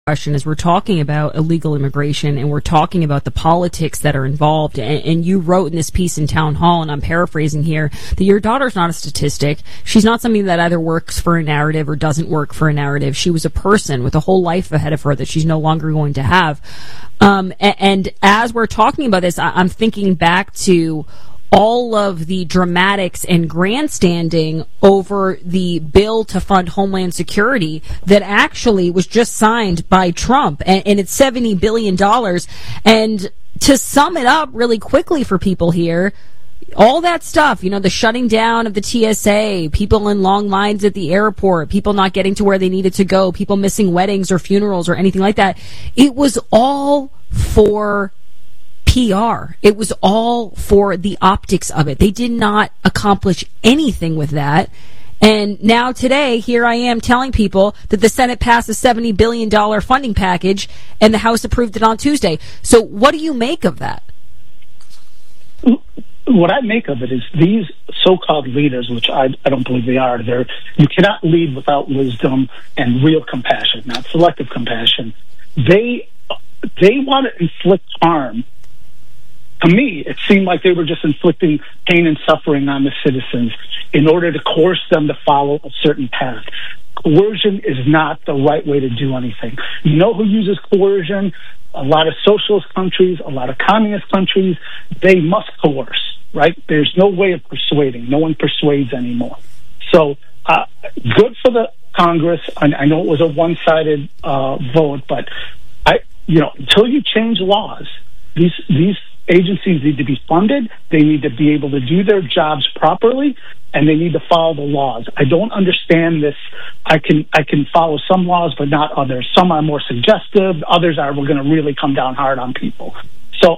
question is we're talking about illegal immigration and we're talking about the politics that are involved. And you wrote in this piece in Town Hall, and I'm paraphrasing here, that your daughter's not a statistic. She's not something that either works for a narrative or doesn't work for a narrative. She was a person with a whole life ahead of her that she's no longer going to have. And as we're talking about this, I'm thinking back to all of the dramatics and grandstanding over the bill to fund Homeland Security that actually was just signed by Trump, and it's $70 billion. And to sum it up really quickly for people here, all that stuff, you know, the shutting down of the TSA, people in long lines at the airport, people not getting to where they needed to go, people missing weddings or funerals or anything like that, it was all for PR. It was all for the optics of it. They did not accomplish anything with that. And now today, here I am telling people that the Senate passed a $70 billion funding package and the House approved it on Tuesday. So what do you make of that? What I make of it is these so-called leaders, which I don't believe they are, you cannot lead without wisdom and real compassion, not selective compassion. They want to inflict harm. To me, it seemed like they were just inflicting pain and suffering on the citizens in order to coerce them to follow a certain path. Coercion is not the right way to do anything. You know who uses coercion? A lot of socialist countries, a lot of communist countries, they must coerce, right? There's no way of persuading. No one persuades anymore. So good for the Congress. I know it was a one-sided vote, but until you change laws, these agencies need to be funded. They need to be able to do their jobs properly, and they need to follow the laws. I don't understand this. I can follow some laws, but not others. Some are more suggestive. Others are, we're going to really come down hard on people. So,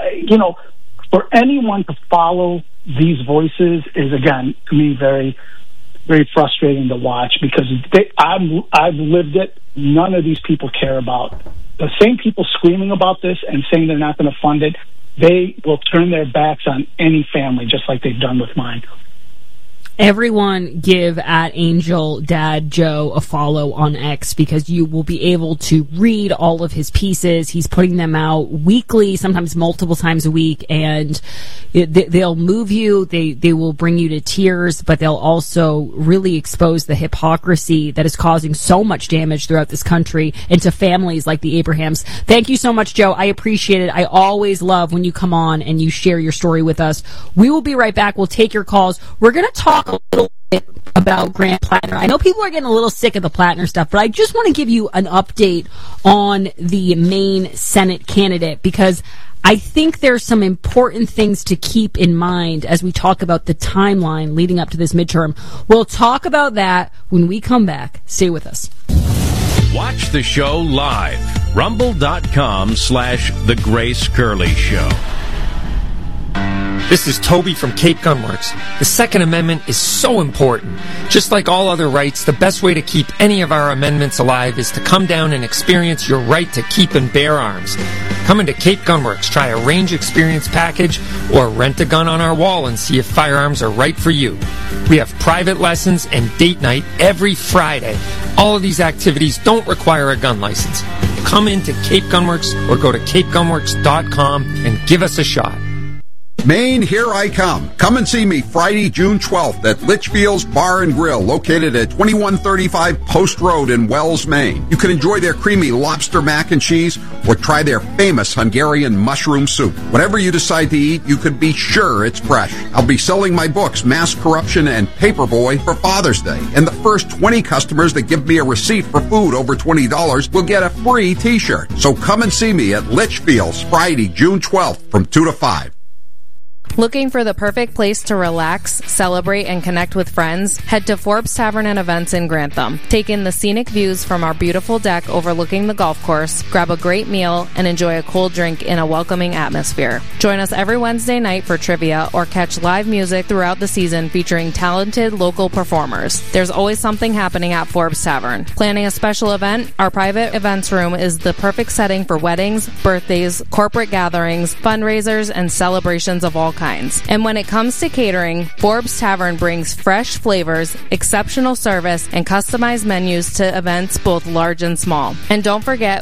for anyone to follow these voices is, again, to me, very, very frustrating to watch, because I've lived it. None of these people care about. The same people screaming about this and saying they're not going to fund it, they will turn their backs on any family, just like they've done with mine. Everyone give @AngelDadJoe a follow on X, because you will be able to read all of his pieces. He's putting them out weekly, sometimes multiple times a week, and they'll move you. They will bring you to tears, but they'll also really expose the hypocrisy that is causing so much damage throughout this country and to families like the Abrahams. Thank you so much, Joe. I appreciate it. I always love when you come on and you share your story with us. We will be right back. We'll take your calls. We're going to talk a little bit about Grant Plattner. I know people are getting a little sick of the Plattner stuff, but I just want to give you an update on the Maine Senate candidate, because I think there's some important things to keep in mind as we talk about the timeline leading up to this midterm. We'll talk about that when we come back. Stay with us. Watch the show live. Rumble.com/The Grace Curley Show. This is Toby from Cape Gunworks. The Second Amendment is so important. Just like all other rights, the best way to keep any of our amendments alive is to come down and experience your right to keep and bear arms. Come into Cape Gunworks, try a range experience package, or rent a gun on our wall and see if firearms are right for you. We have private lessons and date night every Friday. All of these activities don't require a gun license. Come into Cape Gunworks or go to capegunworks.com and give us a shot. Maine, here I come. Come and see me Friday, June 12th at Litchfield's Bar and Grill, located at 2135 Post Road in Wells, Maine. You can enjoy their creamy lobster mac and cheese or try their famous Hungarian mushroom soup. Whatever you decide to eat, you can be sure it's fresh. I'll be selling my books, Mass Corruption and Paperboy, for Father's Day. And the first 20 customers that give me a receipt for food over $20 will get a free t-shirt. So come and see me at Litchfield's Friday, June 12th from 2 to 5. Looking for the perfect place to relax, celebrate, and connect with friends? Head to Forbes Tavern and Events in Grantham. Take in the scenic views from our beautiful deck overlooking the golf course, grab a great meal, and enjoy a cold drink in a welcoming atmosphere. Join us every Wednesday night for trivia or catch live music throughout the season featuring talented local performers. There's always something happening at Forbes Tavern. Planning a special event? Our private events room is the perfect setting for weddings, birthdays, corporate gatherings, fundraisers, and celebrations of all kinds. kinds. And when it comes to catering, Forbes Tavern brings fresh flavors, exceptional service, and customized menus to events both large and small. And don't forget,